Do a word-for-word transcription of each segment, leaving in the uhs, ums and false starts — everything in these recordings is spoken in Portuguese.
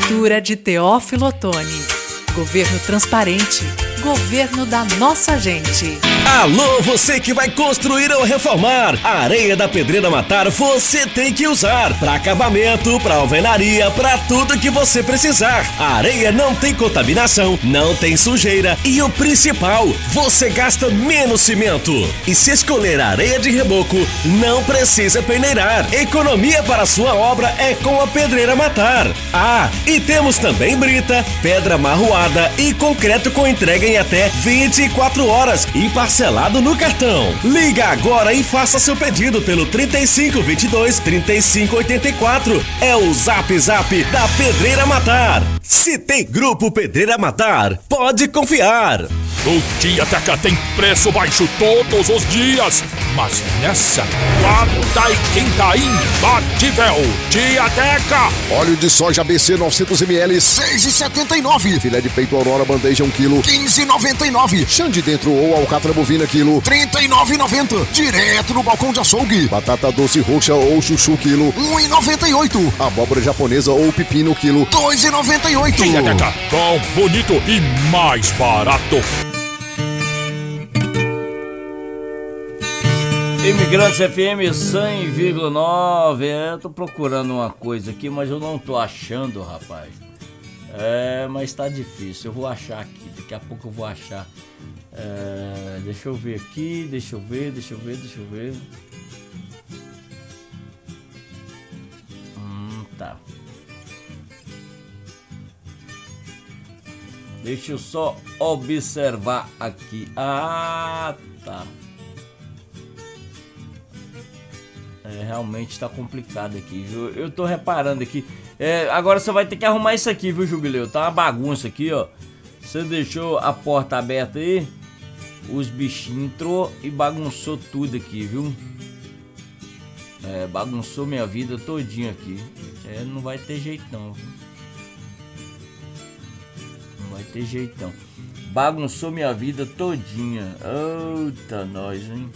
Prefeitura de Teófilo Otoni. Governo transparente. Governo da nossa gente. Alô, você que vai construir ou reformar. A Areia da Pedreira Matar você tem que usar. Para acabamento, para alvenaria, para tudo que você precisar. A areia não tem contaminação, não tem sujeira e o principal, você gasta menos cimento. E se escolher a areia de reboco, não precisa peneirar. Economia para sua obra é com a Pedreira Matar. Ah, e temos também brita, pedra marroada e concreto com entrega em até vinte e quatro horas e parcelado no cartão. Liga agora e faça seu pedido pelo trinta e cinco, vinte e dois, trinta e cinco, oitenta e quatro. É o Zap Zap da Pedreira Matar. Se tem Grupo Pedreira Matar, pode confiar. O Tiateca tem preço baixo todos os dias, mas nessa, quarta e quinta imbatível. Tiateca. Óleo de soja B C novecentos mililitros, seis e setenta e nove. Filé de peito Aurora bandeja um quilo, quinze e noventa e nove. Chão de dentro ou alcatra bovina quilo, trinta e nove e noventa. Direto no balcão de açougue. Batata doce roxa ou chuchu quilo, um e noventa e oito. Abóbora japonesa ou pepino quilo, dois e noventa e oito. Tiateca, bom, bonito e mais barato. Imigrantes F M cem vírgula nove. É, eu tô procurando uma coisa aqui, mas eu não tô achando, rapaz. É, mas tá difícil. Eu vou achar aqui. Daqui a pouco eu vou achar. É, deixa eu ver aqui. Deixa eu ver, deixa eu ver, deixa eu ver. Hum, tá. Deixa eu só observar aqui. Ah, tá. É, realmente tá complicado aqui, viu? Eu tô reparando aqui. É, agora você vai ter que arrumar isso aqui, viu, Jubileu? Tá uma bagunça aqui, ó. Você deixou a porta aberta aí, os bichinhos entrou e bagunçou tudo aqui, viu? É, bagunçou minha vida todinha aqui. É, não vai ter jeito não, viu? Não vai ter jeito não. Bagunçou minha vida todinha. Eita, nós, hein?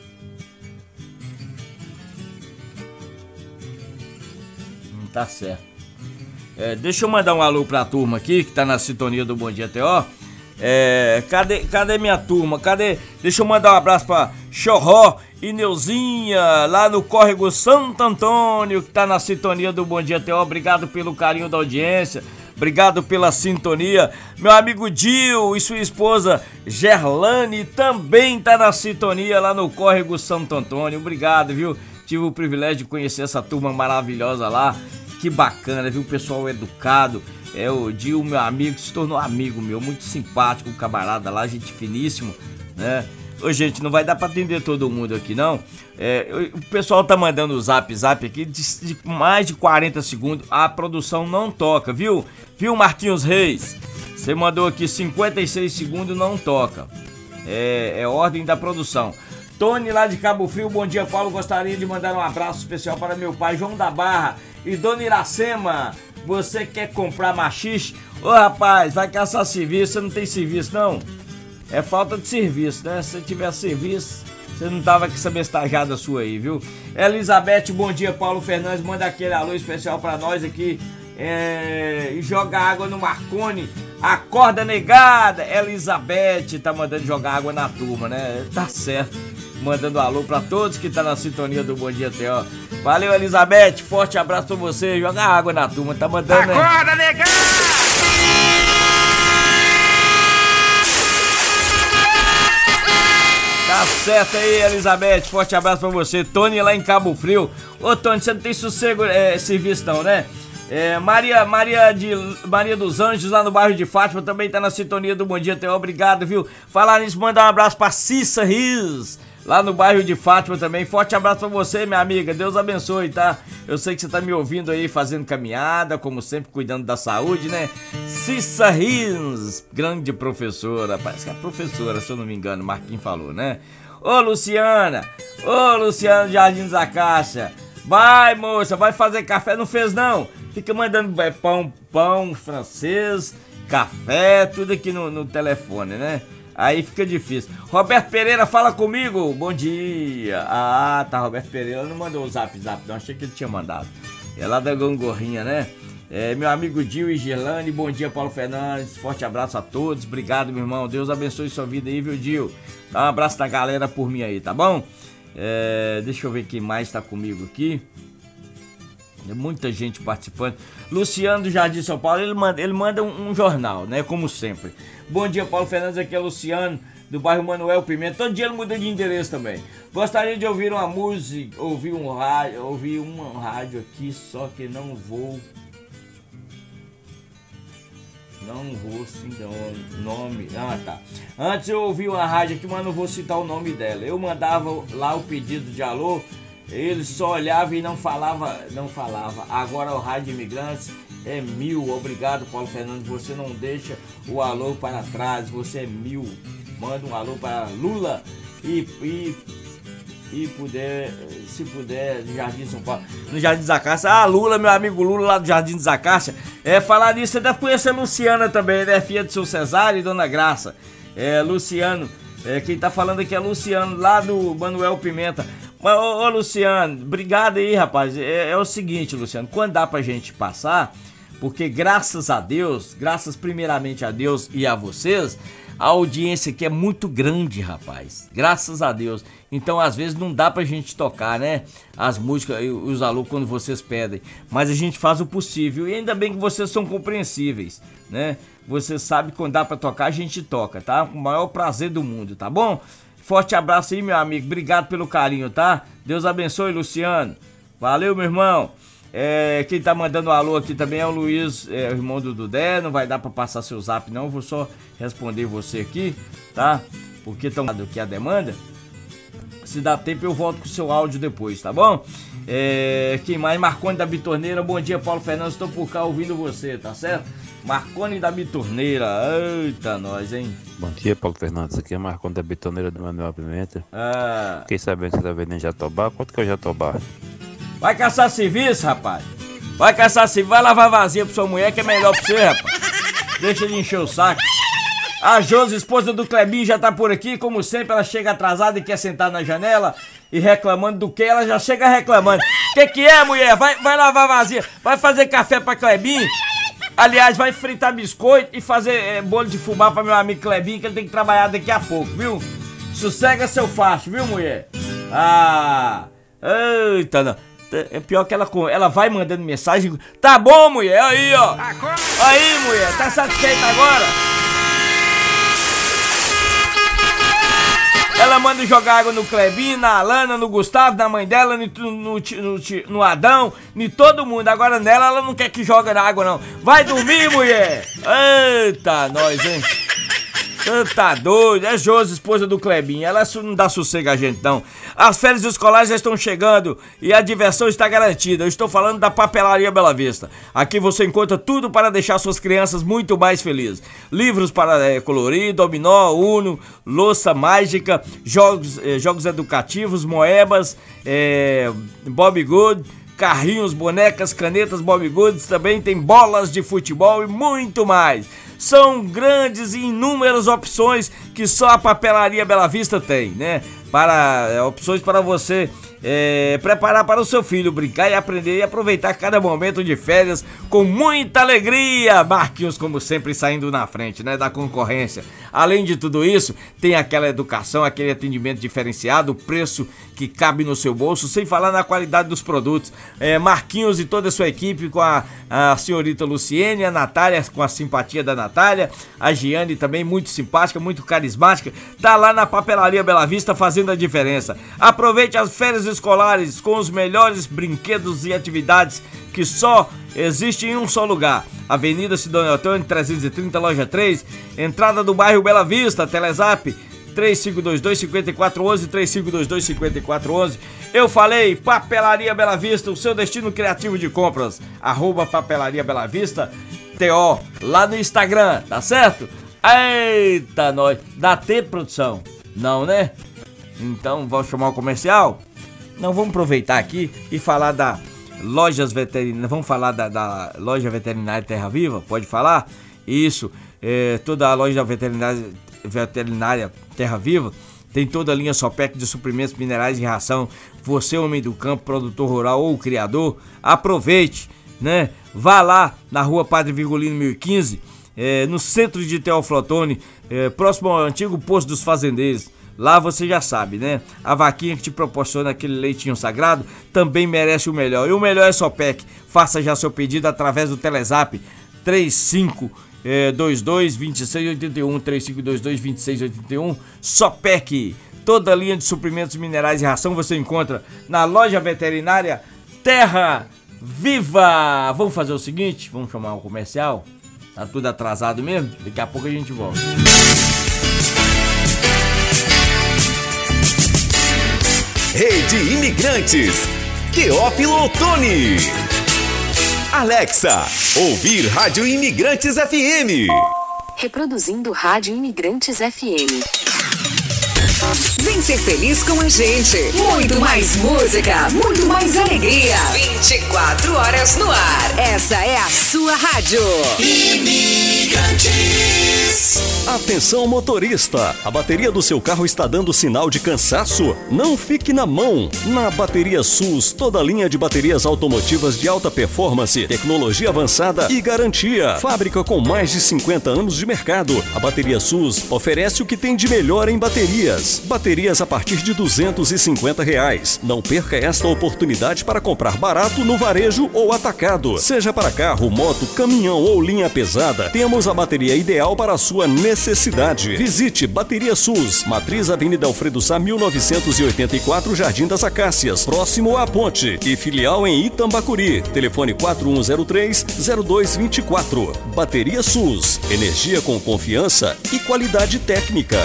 Tá certo. É, deixa eu mandar um alô pra turma aqui que tá na sintonia do Bom Dia T O. É, cadê, cadê minha turma? Cadê? Deixa eu mandar um abraço pra Chorró e Neuzinha lá no Córrego Santo Antônio que tá na sintonia do Bom Dia T O. Obrigado pelo carinho da audiência. Obrigado pela sintonia. Meu amigo Dil e sua esposa Gerlane também tá na sintonia lá no Córrego Santo Antônio. Obrigado, viu? Tive o privilégio de conhecer essa turma maravilhosa lá. Que bacana, viu? O pessoal educado. É, o Dil, meu amigo, se tornou amigo meu, muito simpático, um camarada lá, gente finíssimo, né? Ô, gente, não vai dar pra atender todo mundo aqui, não. É, o pessoal tá mandando o zap zap aqui de, de mais de quarenta segundos. A produção não toca, viu? Viu, Marquinhos Reis? Você mandou aqui cinquenta e seis segundos, não toca. É, é ordem da produção. Tony lá de Cabo Frio, bom dia, Paulo. Gostaria de mandar um abraço especial para meu pai João da Barra e Dona Iracema. Você quer comprar machixe? Ô, rapaz, vai caçar serviço, você não tem serviço não? É falta de serviço, né? Se você tivesse serviço, você não tava com essa bestajada sua aí, viu? Elizabeth, bom dia, Paulo Fernandes, manda aquele alô especial para nós aqui. É, e joga água no Marconi. Acorda, negada. Elizabeth tá mandando jogar água na turma, né? Tá certo. Mandando alô pra todos que tá na sintonia do Bom Dia T O. Valeu, Elizabeth. Forte abraço pra você. Joga água na turma. Tá mandando, né? Acorda, negada. Tá certo aí, Elizabeth. Forte abraço pra você. Tony lá em Cabo Frio. Ô, Tony, você não tem sossego, é, serviço não, né? É, Maria, Maria, de, Maria dos Anjos, lá no bairro de Fátima, também tá na sintonia do Bom Dia T O. Obrigado, viu? Falar nisso, mandar um abraço pra Cissa Riz, lá no bairro de Fátima também. Forte abraço pra você, minha amiga. Deus abençoe, tá? Eu sei que você tá me ouvindo aí, fazendo caminhada, como sempre, cuidando da saúde, né? Cissa Riz, grande professora. Parece que é professora, se eu não me engano, Marquinhos falou, né? Ô, Luciana. Ô, Luciana de Jardim da Caixa. Vai, moça, vai fazer café. Não fez, não? Fica mandando é, pão, pão francês, café, tudo aqui no, no telefone, né? Aí fica difícil. Roberto Pereira, fala comigo. Bom dia. Ah, tá, Roberto Pereira não mandou o zap zap, não. Achei que ele tinha mandado. É lá da Gangorrinha, né? É, meu amigo Dil e Gerlane, bom dia, Paulo Fernandes, forte abraço a todos, obrigado, meu irmão, Deus abençoe sua vida aí, viu, Dil? Dá um abraço da galera por mim aí, tá bom? É, deixa eu ver quem mais tá comigo aqui. Tem muita gente participando. Luciano do Jardim São Paulo, ele manda, ele manda um, um jornal, né? Como sempre. Bom dia, Paulo Fernandes, aqui é Luciano, do bairro Manuel Pimenta. Todo dia ele muda de endereço também. Gostaria de ouvir uma música, ouvir um rádio, ouvir um rádio aqui, só que não vou. Não vou citar o nome. Ah, tá. Antes eu ouvi uma rádio aqui, mas não vou citar o nome dela. Eu mandava lá o pedido de alô. Ele só olhava e não falava, não falava. Agora o Rádio Imigrantes é mil. Obrigado, Paulo Fernandes. Você não deixa o alô para trás. Você é mil. Manda um alô para Lula e, e, e puder, se puder, no Jardim São Paulo. No Jardim da Acácia. Ah, Lula, meu amigo Lula lá do Jardim da Acácia. É, falar nisso, você deve conhecer a Luciana também, né? Filha de seu Cesário e Dona Graça. É, Luciano. É, quem tá falando aqui é Luciano, lá do Manuel Pimenta. Mas, ô, ô Luciano, obrigado aí, rapaz. É, é o seguinte, Luciano, quando dá pra gente passar, porque graças a Deus, graças primeiramente a Deus e a vocês, a audiência aqui é muito grande, rapaz. Graças a Deus. Então, às vezes, não dá pra gente tocar, né? As músicas, os alô, quando vocês pedem. Mas a gente faz o possível. E ainda bem que vocês são compreensíveis, né? Você sabe que quando dá pra tocar, a gente toca, tá? Com o maior prazer do mundo, tá bom? Forte abraço aí, meu amigo. Obrigado pelo carinho, tá? Deus abençoe, Luciano. Valeu, meu irmão. É, quem tá mandando um alô aqui também é o Luiz, é, o irmão do Dudé. Não vai dar pra passar seu zap, não. Vou só responder você aqui, tá? Porque estão dando aqui a demanda. Se dá tempo, eu volto com o seu áudio depois, tá bom? É, quem mais? Marconi da Bitorneira. Bom dia, Paulo Fernandes. Estou por cá ouvindo você, tá certo? Marconi da Bitorneira. Eita, nós, hein? Bom dia, Paulo Fernandes. Aqui é Marconi da Bitorneira do Manuel Pimenta. Ah. Fiquei sabendo que você tá vendendo Jatobá. Quanto que é o Jatobá? Vai caçar serviço, rapaz. Vai caçar serviço. Vai lavar vazia pra sua mulher, que é melhor pra você, rapaz. Deixa de encher o saco. A Josi, esposa do Clebinho, já tá por aqui. Como sempre, ela chega atrasada e quer sentar na janela e reclamando do que? Ela já chega reclamando. Que que é, mulher? Vai, vai lavar vazia. Vai fazer café pra Clebinho. Aliás, vai fritar biscoito e fazer é, bolo de fubá pra meu amigo Clebinho, que ele tem que trabalhar daqui a pouco, viu? Sossega seu facho, viu, mulher? Ah, eita, não. É pior que ela, ela vai mandando mensagem. Tá bom, mulher, aí, ó. Aí, mulher, tá satisfeita agora? Ela manda jogar água no Clebinho, na Alana, no Gustavo, na mãe dela, no, no, no, no Adão, em todo mundo. Agora nela, ela não quer que jogue na água, não. Vai dormir, mulher! Eita, nós, hein? Tá doido, é Josi, esposa do Clebinho. Ela não dá sossego a gente, não. As férias escolares já estão chegando e a diversão está garantida. Eu estou falando da Papelaria Bela Vista. Aqui você encontra tudo para deixar suas crianças muito mais felizes. Livros para é, colorir, dominó, uno, louça mágica, jogos, é, jogos educativos, moebas, é, Bob Good, carrinhos, bonecas, canetas Bob Goods. Também tem bolas de futebol e muito mais. São grandes e inúmeras opções que só a Papelaria Bela Vista tem, né? Para, é, opções para você é, preparar para o seu filho brincar e aprender e aproveitar cada momento de férias com muita alegria. Marquinhos, como sempre, saindo na frente, né, da concorrência. Além de tudo isso, tem aquela educação, aquele atendimento diferenciado, preço que cabe no seu bolso, sem falar na qualidade dos produtos. É, Marquinhos e toda a sua equipe, com a, a senhorita Luciene, a Natália, com a simpatia da Natália, a Giane também, muito simpática, muito carismática, tá lá na Papelaria Bela Vista fazendo a diferença. Aproveite as férias escolares com os melhores brinquedos e atividades que só existe em um só lugar. Avenida Sidônio Antônio, trezentos e trinta, loja três, entrada do bairro Bela Vista. Telezap três cinco dois dois, cinco quatro um um, três cinco dois dois, cinco quatro um um. Eu falei, Papelaria Bela Vista, o seu destino criativo de compras. Arroba Papelaria Bela Vista T O lá no Instagram, tá certo? Eita, nós. Dá tempo, produção? Não, né? Então, vamos chamar o comercial? Não, vamos aproveitar aqui e falar da Lojas Veterinárias. Vamos falar da, da Loja Veterinária Terra Viva? Pode falar? Isso, é, toda a loja veterinária, veterinária Terra Viva tem toda a linha Sopec de suprimentos minerais e ração. Você, homem do campo, produtor rural ou criador, aproveite. né? Vá lá na rua Padre Virgulino mil e quinze, é, no centro de Teoflotone, é, próximo ao antigo posto dos fazendeiros. Lá você já sabe, né? A vaquinha que te proporciona aquele leitinho sagrado também merece o melhor. E o melhor é Sopec. Faça já seu pedido através do Telezap três cinco dois dois, dois seis oito um, três cinco dois dois, dois seis oito um. Sopec. Toda a linha de suprimentos minerais e ração você encontra na loja veterinária Terra Viva. Vamos fazer o seguinte, vamos chamar um comercial. Tá tudo atrasado mesmo? Daqui a pouco a gente volta. Rede Imigrantes, Teófilo Otoni. Alexa, ouvir Rádio Imigrantes F M. Reproduzindo Rádio Imigrantes F M. Vem ser feliz com a gente. Muito mais música, muito mais alegria. vinte e quatro horas no ar. Essa é a sua rádio. Imigrantes. Atenção motorista, a bateria do seu carro está dando sinal de cansaço? Não fique na mão. Na Bateria SUS, toda a linha de baterias automotivas de alta performance, tecnologia avançada e garantia. Fábrica com mais de cinquenta anos de mercado, a Bateria SUS oferece o que tem de melhor em baterias. Baterias a partir de duzentos e cinquenta reais. Não perca esta oportunidade para comprar barato no varejo ou atacado. Seja para carro, moto, caminhão ou linha pesada, temos a bateria ideal para a sua necessidade. Visite Bateria SUS, Matriz Avenida Alfredo Sá mil novecentos e oitenta e quatro, Jardim das Acácias, próximo à Ponte, e filial em Itambacuri. Telefone quatro um zero três, zero dois dois quatro. Bateria SUS, energia com confiança e qualidade técnica.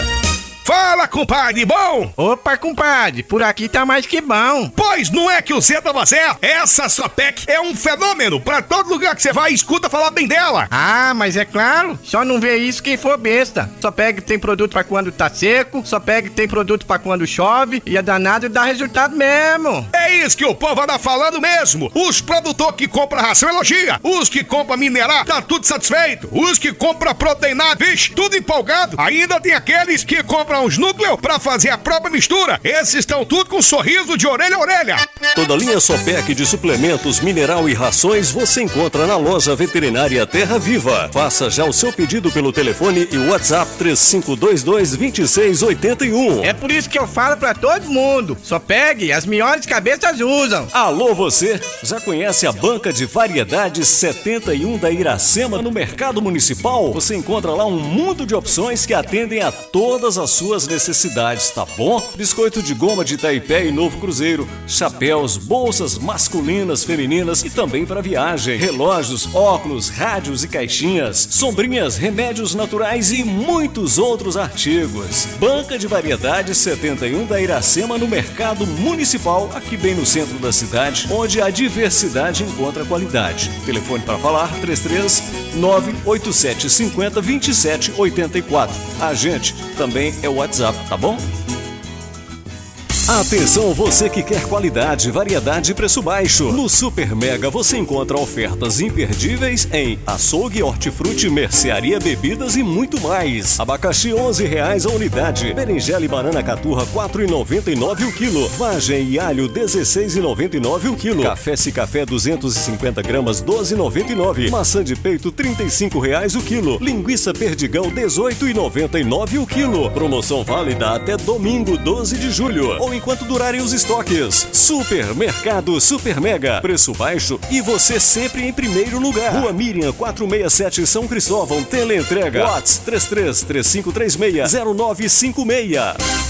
Fala, compadre, bom? Opa, compadre, por aqui tá mais que bom. Pois não é que o Zé tava certo? Essa Sopec é um fenômeno. Pra todo lugar que você vai, escuta falar bem dela. Ah, mas é claro, só não vê isso quem for besta. Sopec tem produto pra quando tá seco, Sopec tem produto pra quando chove, e é danado e dá resultado mesmo. É isso que o povo anda falando mesmo. Os produtores que compram ração elogia. Os que compram minerar, tá tudo satisfeito. Os que compram proteinado, vixe, tudo empolgado. Ainda tem aqueles que compram os núcleos pra fazer a própria mistura. Esses estão tudo com um sorriso de orelha a orelha. Toda a linha Sopec de suplementos, mineral e rações você encontra na loja veterinária Terra Viva. Faça já o seu pedido pelo telefone e WhatsApp três cinco dois dois, dois seis oito um. É por isso que eu falo pra todo mundo, Sopec, as melhores cabeças usam. Alô você, já conhece a Banca de Variedades setenta e um da Iracema no Mercado Municipal? Você encontra lá um mundo de opções que atendem a todas as suas necessidades, tá bom? Biscoito de goma de Itaipé e Novo Cruzeiro, chapéus, bolsas masculinas, femininas e também para viagem, relógios, óculos, rádios e caixinhas, sombrinhas, remédios naturais e muitos outros artigos. Banca de Variedades setenta e um da Iracema no Mercado Municipal, aqui bem no centro da cidade, onde a diversidade encontra qualidade. Telefone para falar três três nove oito sete cinco zero, dois sete oito quatro. A gente também é o WhatsApp, tá bom? Atenção você que quer qualidade, variedade e preço baixo. No Super Mega você encontra ofertas imperdíveis em açougue, hortifruti, mercearia, bebidas e muito mais. Abacaxi onze reais a unidade. Berinjela e banana caturra quatro reais e noventa e nove centavos o quilo. Vagem e alho dezesseis reais e noventa e nove centavos o quilo. Café Cicafé duzentos e cinquenta gramas doze reais e noventa e nove centavos. Maçã de peito trinta e cinco reais o quilo. Linguiça Perdigão dezoito reais e noventa e nove centavos o quilo. Promoção válida até domingo doze de julho. Ou enquanto durarem os estoques. Supermercado Super Mega. Preço baixo e você sempre em primeiro lugar. Rua Miriam quatrocentos e sessenta e sete, São Cristóvão. Teleentrega. WhatsApp três três três cinco três seis zero nove cinco seis.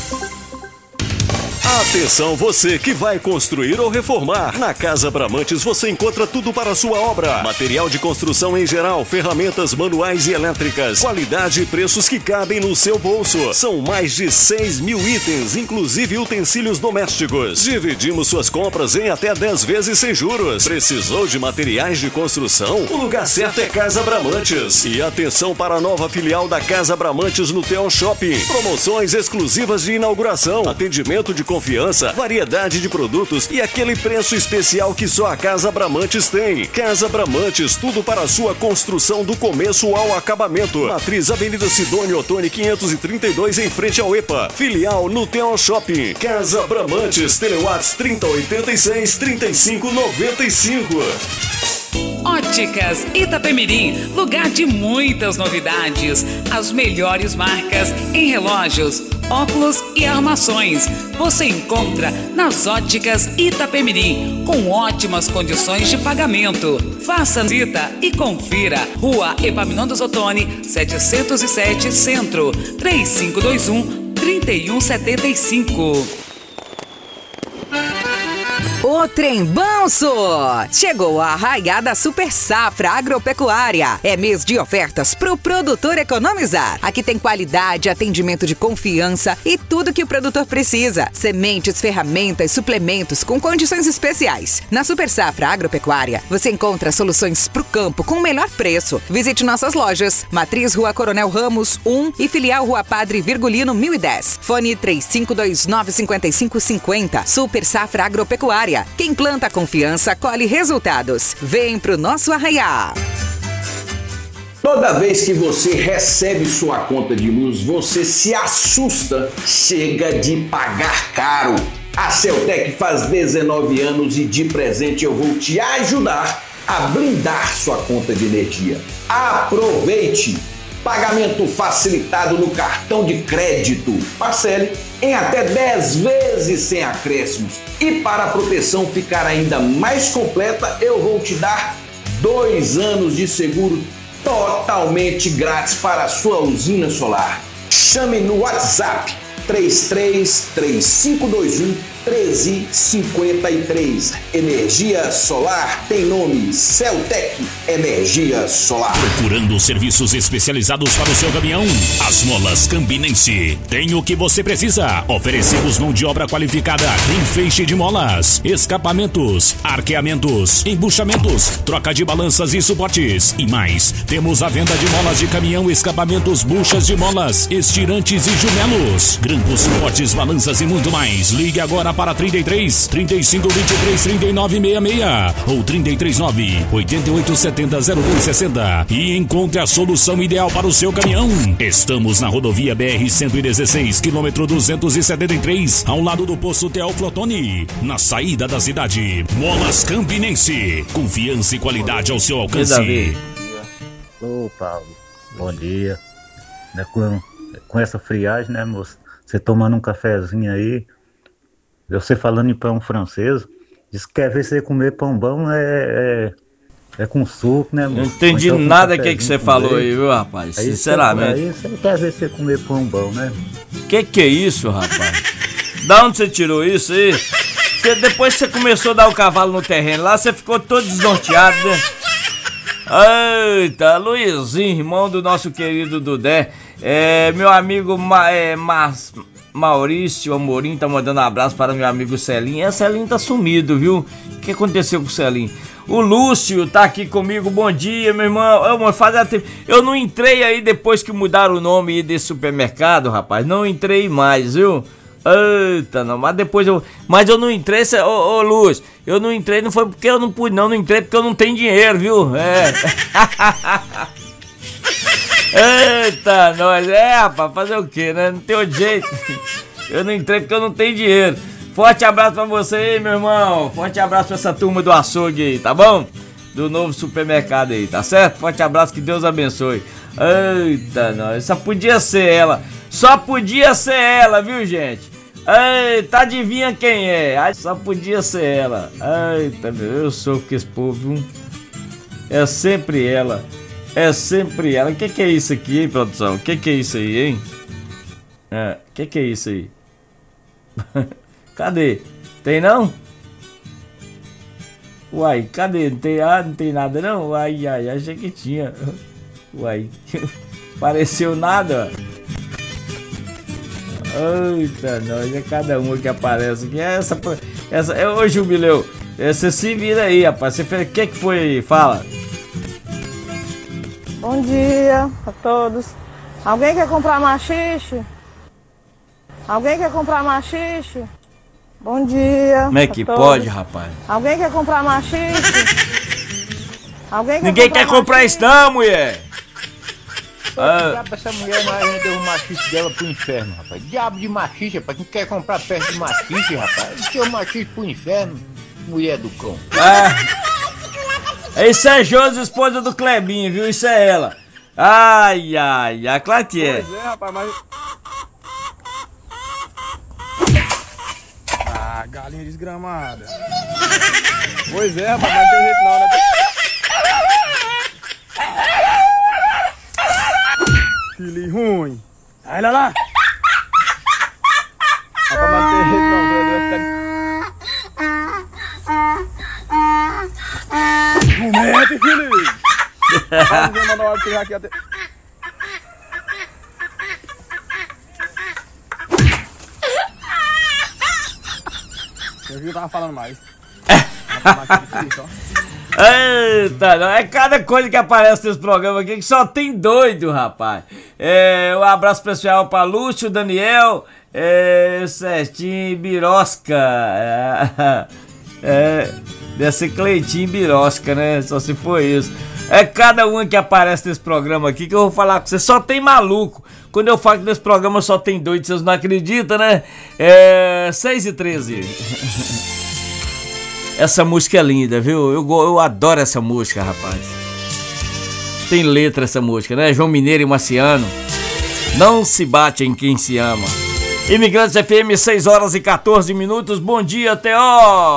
Atenção você que vai construir ou reformar. Na Casa Bramantes você encontra tudo para a sua obra. Material de construção em geral, ferramentas manuais e elétricas. Qualidade e preços que cabem no seu bolso. São mais de seis mil itens, inclusive utensílios domésticos. Dividimos suas compras em até dez vezes sem juros. Precisou de materiais de construção? O lugar certo é Casa Bramantes. E atenção para a nova filial da Casa Bramantes no Teon Shopping. Promoções exclusivas de inauguração. Atendimento de confiança, variedade de produtos e aquele preço especial que só a Casa Bramantes tem. Casa Bramantes, tudo para a sua construção do começo ao acabamento. Matriz Avenida Sidônio Otoni quinhentos e trinta e dois em frente ao EPA. Filial no Teon Shopping. Casa Bramantes, Telewatts trinta oitenta e seis, trinta e cinco noventa e cinco. Óticas Itapemirim, lugar de muitas novidades. As melhores marcas em relógios, óculos e armações. Você encontra nas Óticas Itapemirim, com ótimas condições de pagamento. Faça visita e confira. Rua Epaminondas Ottoni, setecentos e sete, Centro, três cinco dois um, três um sete cinco. O Trem Banso! Chegou a arraiada Super Safra Agropecuária. É mês de ofertas pro produtor economizar. Aqui tem qualidade, atendimento de confiança e tudo que o produtor precisa. Sementes, ferramentas, suplementos com condições especiais. Na Super Safra Agropecuária, você encontra soluções pro campo com o melhor preço. Visite nossas lojas. Matriz Rua Coronel Ramos um e Filial Rua Padre Virgulino mil e dez. Fone três cinco dois nove, cinco cinco cinco zero. Super Safra Agropecuária. Quem planta confiança, colhe resultados. Vem pro nosso arraiá. Toda vez que você recebe sua conta de luz, você se assusta. Chega de pagar caro. A Celtec faz dezenove anos e de presente eu vou te ajudar a blindar sua conta de energia. Aproveite! Pagamento facilitado no cartão de crédito. Parcele em até dez vezes sem acréscimos. E para a proteção ficar ainda mais completa, eu vou te dar dois anos de seguro totalmente grátis para a sua usina solar. Chame no WhatsApp três três três cinco dois um, três cinco três. Energia solar tem nome: Celtec Energia Solar. Procurando serviços especializados para o seu caminhão? As Molas Campinense tem o que você precisa. Oferecemos mão de obra qualificada em feixe de molas, escapamentos, arqueamentos, embuchamentos, troca de balanças e suportes e mais. Temos a venda de molas de caminhão, escapamentos, buchas de molas, estirantes e jumelos, grampos, suportes, balanças e muito mais. Ligue agora para trinta e três, trinta e cinco, vinte e três, trinta e nove, sessenta e seis ou trinta e três, nove, oito oito, setenta, zero dois sessenta e encontre a solução ideal para o seu caminhão. Estamos na rodovia B R cento e dezesseis, quilômetro duzentos e setenta e três, ao lado do posto Teófilo Ottoni, na saída da cidade. Molas Campinense, confiança e qualidade ao seu alcance. Ô Paulo, bom dia. Né, com, com essa friagem, né, moço? Você tomando um cafezinho aí, você falando em pão francês, diz que quer ver você comer pão bom é, é, é com suco, né, moço? Não entendi então, nada do que, que você falou aí, viu, rapaz? Aí sinceramente. Aí você quer ver você comer pão bom, né? Que que é isso, rapaz? Da onde você tirou isso aí? Você, depois que você começou a dar o cavalo no terreno lá, você ficou todo desnorteado, né? Eita, Luizinho, irmão do nosso querido Dudé. É, meu amigo Ma, é, Mas, Maurício Amorim tá mandando um abraço para meu amigo Celinho. É, Celinho tá sumido, viu? O que aconteceu com o Celinho? O Lúcio tá aqui comigo. Bom dia, meu irmão. Eu, faz tempo. Eu não entrei aí depois que mudaram o nome aí desse supermercado, rapaz. Não entrei mais, viu? Eita, não, mas depois eu. Mas eu não entrei, ô, ô Lúcio. Eu não entrei, não foi porque eu não pude, não. Não entrei porque eu não tenho dinheiro, viu? É. Eita, nós, é, rapaz, fazer o que, né? Não tem outro jeito. Eu não entrei porque eu não tenho dinheiro. Forte abraço pra você aí, meu irmão. Forte abraço pra essa turma do açougue aí, tá bom? Do novo supermercado aí, tá certo? Forte abraço, que Deus abençoe. Eita, nós, só podia ser ela. Só podia ser ela, viu, gente? Eita, adivinha quem é? Ai, só podia ser ela. Eita, meu, eu sou que esse povo, viu? É sempre ela. É sempre ela. O que que é isso aqui, hein, produção? O que que é isso aí, hein? É, o que que é isso aí? Cadê? Tem não? Uai, cadê? Não tem, ah, não tem nada não? Ai, ai, achei que tinha. Uai, pareceu nada. Eita, nós, é cada uma que aparece aqui. Essa, essa, é, ô Jubileu, você se vira aí, rapaz. Você fez, o que que foi aí? Fala. Bom dia a todos. Alguém quer comprar machixe? Alguém quer comprar machixe? Bom dia. Como é que pode, rapaz? Alguém quer comprar machixe? Alguém quer Ninguém comprar quer comprar machixe? isso não, mulher. Ah. Diabo, essa mulher nós vendeu o machixe dela pro inferno, rapaz. Diabo de machixe, rapaz. Quem quer comprar perto de machixe, rapaz? Não tem o machixe pro inferno, mulher do cão. Ah. Isso é Josi, esposa do Clebinho, viu? Isso é ela. Ai, ai, ai, claro que é. Pois é, rapaz, mas... Ah, galinha desgramada. Pois é, rapaz, mas não tem jeito não, né? Filho ruim. Vai lá lá. Rapaz, mas não tem jeito não, não mete, filho. Vamos mandar uma hora tirar aqui até... Eu vi que eu tava falando mais. Eita, não. É cada coisa que aparece nesse programa aqui que só tem doido, rapaz. É, um abraço especial pra Lúcio, Daniel, é, Certinho, Birosca. É, é, deve ser Cleitinho Birosca, né? Só se for isso. É cada um que aparece nesse programa aqui que eu vou falar com você. Só tem maluco. Quando eu falo que nesse programa só tem doido, vocês não acreditam, né? É. seis e treze. Essa música é linda, viu? Eu, eu adoro essa música, rapaz. Tem letra essa música, né? João Mineiro e Marciano. Não se bate em quem se ama. Imigrantes F M, seis horas e quatorze minutos. Bom dia, Teó!